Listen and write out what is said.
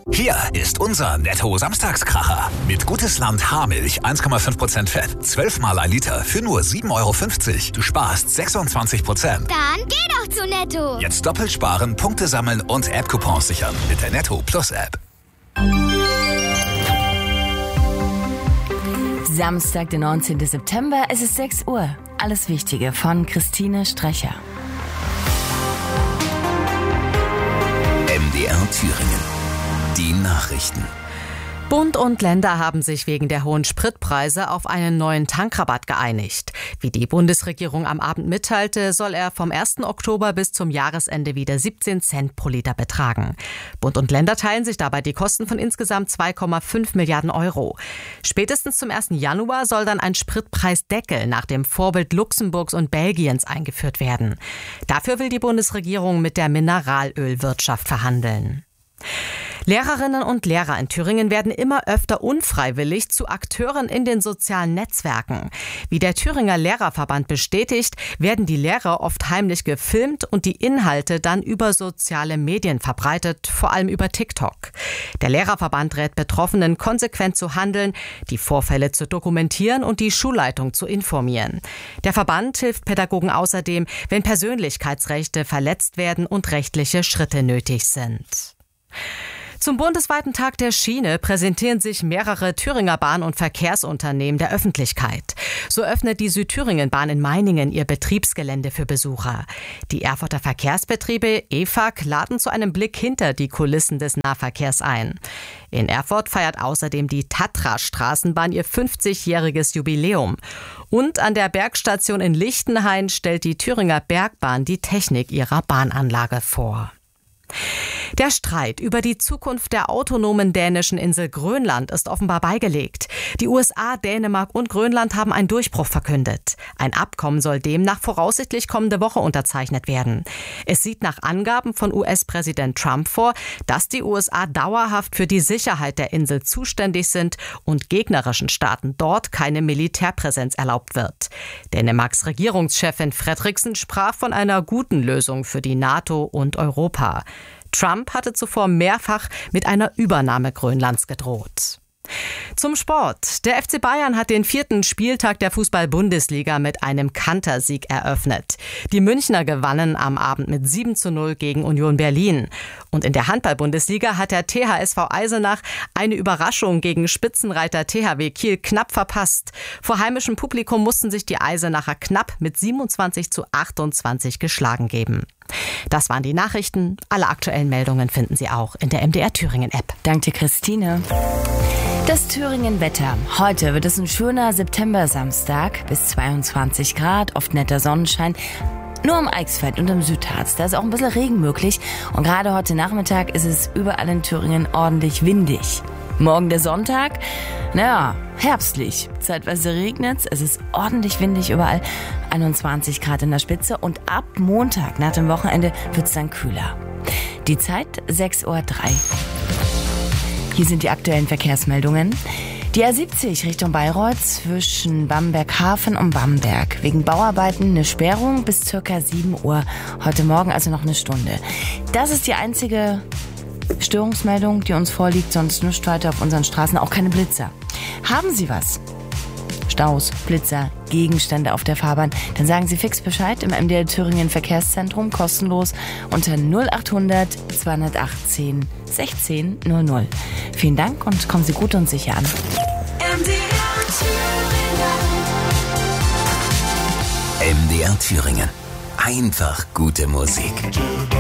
Hier ist unser Netto-Samstagskracher. Mit Gutes Land Haarmilch 1,5% Fett, 12 mal ein Liter für nur 7,50 €. Du sparst 26%. Dann geh doch zu Netto. Jetzt doppelt sparen, Punkte sammeln und App-Coupons sichern mit der Netto Plus App. Samstag, der 19. September, es ist 6 Uhr. Alles Wichtige von Christine Strecher. MDR Thüringen. Die Nachrichten. Bund und Länder haben sich wegen der hohen Spritpreise auf einen neuen Tankrabatt geeinigt. Wie die Bundesregierung am Abend mitteilte, soll er vom 1. Oktober bis zum Jahresende wieder 17 Cent pro Liter betragen. Bund und Länder teilen sich dabei die Kosten von insgesamt 2,5 Milliarden €. Spätestens zum 1. Januar soll dann ein Spritpreisdeckel nach dem Vorbild Luxemburgs und Belgiens eingeführt werden. Dafür will die Bundesregierung mit der Mineralölwirtschaft verhandeln. Lehrerinnen und Lehrer in Thüringen werden immer öfter unfreiwillig zu Akteuren in den sozialen Netzwerken. Wie der Thüringer Lehrerverband bestätigt, werden die Lehrer oft heimlich gefilmt und die Inhalte dann über soziale Medien verbreitet, vor allem über TikTok. Der Lehrerverband rät Betroffenen, konsequent zu handeln, die Vorfälle zu dokumentieren und die Schulleitung zu informieren. Der Verband hilft Pädagogen außerdem, wenn Persönlichkeitsrechte verletzt werden und rechtliche Schritte nötig sind. Zum bundesweiten Tag der Schiene präsentieren sich mehrere Thüringer Bahn- und Verkehrsunternehmen der Öffentlichkeit. So öffnet die Südthüringen-Bahn in Meiningen ihr Betriebsgelände für Besucher. Die Erfurter Verkehrsbetriebe EFAG laden zu einem Blick hinter die Kulissen des Nahverkehrs ein. In Erfurt feiert außerdem die Tatra-Straßenbahn ihr 50-jähriges Jubiläum. Und an der Bergstation in Lichtenhain stellt die Thüringer Bergbahn die Technik ihrer Bahnanlage vor. Der Streit über die Zukunft der autonomen dänischen Insel Grönland ist offenbar beigelegt. Die USA, Dänemark und Grönland haben einen Durchbruch verkündet. Ein Abkommen soll demnach voraussichtlich kommende Woche unterzeichnet werden. Es sieht nach Angaben von US-Präsident Trump vor, dass die USA dauerhaft für die Sicherheit der Insel zuständig sind und gegnerischen Staaten dort keine Militärpräsenz erlaubt wird. Dänemarks Regierungschefin Frederiksen sprach von einer guten Lösung für die NATO und Europa. Trump hatte zuvor mehrfach mit einer Übernahme Grönlands gedroht. Zum Sport. Der FC Bayern hat den 4. Spieltag der Fußball-Bundesliga mit einem Kantersieg eröffnet. Die Münchner gewannen am Abend mit 7:0 gegen Union Berlin. Und in der Handball-Bundesliga hat der THSV Eisenach eine Überraschung gegen Spitzenreiter THW Kiel knapp verpasst. Vor heimischem Publikum mussten sich die Eisenacher knapp mit 27:28 geschlagen geben. Das waren die Nachrichten. Alle aktuellen Meldungen finden Sie auch in der MDR Thüringen App. Danke, Christine. Das Thüringen-Wetter. Heute wird es ein schöner September-Samstag bis 22 Grad, oft netter Sonnenschein. Nur am Eichsfeld und im Südharz, da ist auch ein bisschen Regen möglich. Und gerade heute Nachmittag ist es überall in Thüringen ordentlich windig. Morgen der Sonntag, herbstlich. Zeitweise regnet es ist ordentlich windig überall, 21 Grad in der Spitze. Und ab Montag, nach dem Wochenende, wird es dann kühler. Die Zeit 6:03 Uhr. Hier sind die aktuellen Verkehrsmeldungen. Die A70 Richtung Bayreuth zwischen Bamberg-Hafen und Bamberg. Wegen Bauarbeiten eine Sperrung bis ca. 7 Uhr. Heute Morgen also noch eine Stunde. Das ist die einzige Störungsmeldung, die uns vorliegt. Sonst nichts weiter auf unseren Straßen. Auch keine Blitzer. Haben Sie was? Staus, Blitzer, Gegenstände auf der Fahrbahn, dann sagen Sie fix Bescheid im MDR Thüringen Verkehrszentrum, kostenlos unter 0800 218 1600. Vielen Dank und kommen Sie gut und sicher an. MDR Thüringen. Einfach gute Musik.